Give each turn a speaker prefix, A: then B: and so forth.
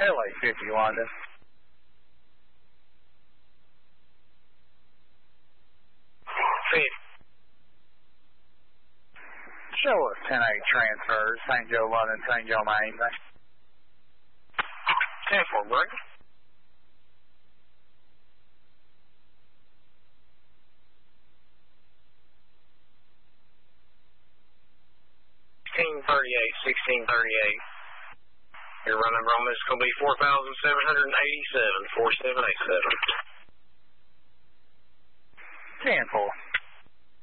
A: LA 50 London. Show us 10-8 transfers, St. Joe, London, St. Joe, Maine.
B: 10-4, break. $1638. Your run number on this is going to be 4,787, 4787.
A: 10-4.